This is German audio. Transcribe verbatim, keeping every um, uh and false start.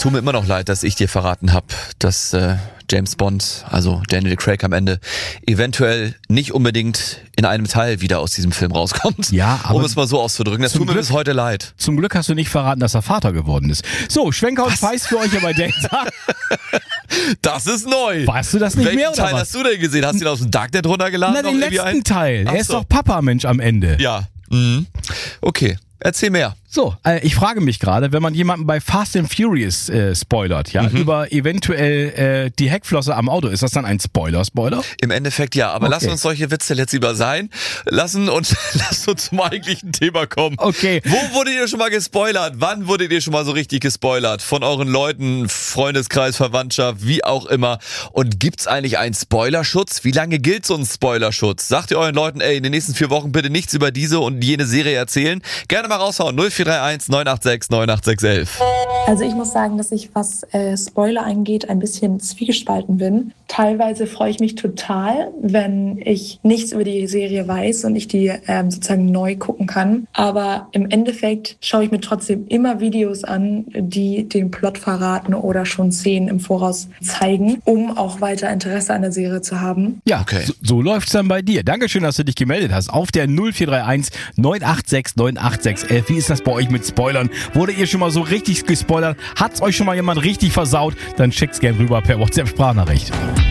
tut mir immer noch leid, dass ich dir verraten habe, dass äh, James Bond, also Daniel Craig am Ende, eventuell nicht unbedingt in einem Teil wieder aus diesem Film rauskommt. Ja, aber um es mal so auszudrücken. Das tut mir Glück, bis heute leid. Zum Glück hast du nicht verraten, dass er Vater geworden ist. So, Schwenker und Feist für euch hier bei Data. Das ist neu. Weißt du das nicht Welchen mehr, oder Teil was? hast du denn gesehen? Hast du ihn aus dem Darknet runtergeladen? Na, den Noch irgendwie letzten ein? Teil. Ach Er ist so. doch Papa, Mensch, am Ende. Ja. Mhm. Okay, erzähl mehr. So, äh, ich frage mich gerade, wenn man jemanden bei Fast and Furious äh, spoilert, ja, mhm. über eventuell äh, die Heckflosse am Auto, ist das dann ein Spoiler-Spoiler? Im Endeffekt ja, aber Okay. lass uns solche Witze jetzt lieber sein lassen und lass uns zum eigentlichen Thema kommen. Okay. Wo wurdet ihr schon mal gespoilert? Wann wurdet ihr schon mal so richtig gespoilert? Von euren Leuten, Freundeskreis, Verwandtschaft, wie auch immer. Und gibt's eigentlich einen Spoilerschutz? Wie lange gilt so ein Spoilerschutz? Sagt ihr euren Leuten, ey, in den nächsten vier Wochen bitte nichts über diese und jene Serie erzählen? Gerne mal raushauen. null vier drei eins neun acht sechs neun acht sechs elf. Also ich muss sagen, dass ich, was äh, Spoiler angeht, ein bisschen zwiegespalten bin. Teilweise freue ich mich total, wenn ich nichts über die Serie weiß und ich die ähm, sozusagen neu gucken kann. Aber im Endeffekt schaue ich mir trotzdem immer Videos an, die den Plot verraten oder schon Szenen im Voraus zeigen, um auch weiter Interesse an der Serie zu haben. Ja, Okay. so, so läuft's dann bei dir. Dankeschön, dass du dich gemeldet hast. Auf der null vier drei eins neun acht sechs neun acht sechs elf. Wie ist das bei euch mit Spoilern? Wurde ihr schon mal so richtig gespoilert? Hat's euch schon mal jemand richtig versaut? Dann schickt's gern rüber per WhatsApp-Sprachnachricht.